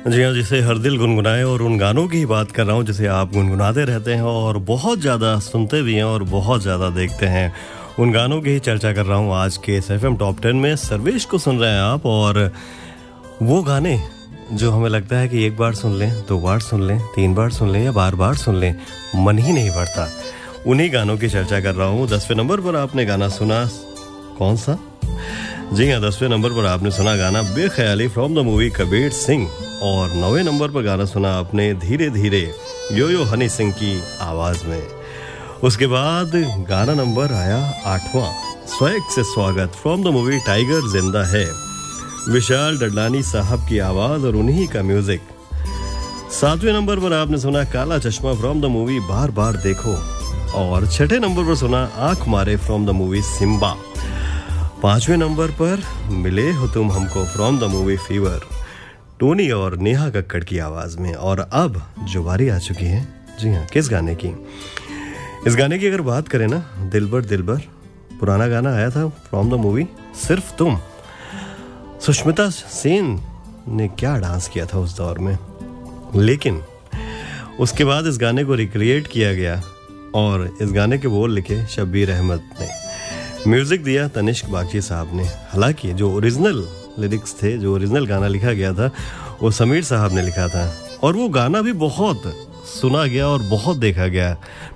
जी हाँ, जिसे हर दिल गुनगुनाए और उन गानों की ही बात कर रहा हूँ जिसे आप गुनगुनाते रहते हैं और बहुत ज़्यादा सुनते भी हैं और बहुत ज़्यादा देखते हैं। उन गानों की ही चर्चा कर रहा हूँ आज के इस एफएम टॉप 10 में। सर्वेश को सुन रहे हैं आप और वो गाने जो हमें लगता है कि एक बार सुन लें, दो बार सुन लें, तीन बार सुन लें या बार बार सुन लें, मन ही नहीं भरता। उन्हीं गानों की चर्चा कर रहा हूँ। 10वें नंबर पर आपने गाना सुना, कौन सा? जी हाँ, 10वें नंबर पर आपने सुना गाना बेख्याली from the movie Kabir Singh. और 9वें नंबर पर गाना सुना आपने धीरे धीरे यो यो हनी सिंह की आवाज में। उसके बाद गाना नंबर आया 8वां, स्वैग से स्वागत फ्रॉम द मूवी टाइगर जिंदा है, विशाल डडलानी साहब की आवाज और उन्हीं का म्यूजिक। 7वें नंबर पर आपने सुना काला चश्मा फ्रॉम द मूवी बार बार देखो। और 6ठे नंबर पर सुना आंख मारे फ्रॉम द मूवी सिम्बा। 5वें नंबर पर मिले हो तुम हमको from the movie fever, Tony और नेहा कक्कड़ की आवाज में। और अब जो बारी आ चुकी है, जी हाँ, किस गाने की? इस गाने की अगर बात करें ना, दिलबर दिलबर पुराना गाना आया था फ्रॉम द मूवी सिर्फ तुम। सुष्मिता सेन ने क्या डांस किया था उस दौर में, लेकिन उसके बाद इस गाने को रिक्रिएट किया गया और इस गाने के बोल लिखे शब्बीर अहमद ने, म्यूजिक दिया तनिष्क बागची साहब ने। हालांकि जो ओरिजिनल लिरिक्स थे, जो ओरिजिनल गाना लिखा गया था, वो समीर साहब ने लिखा था और वो गाना भी बहुत सुना गया और बहुत देखा गया।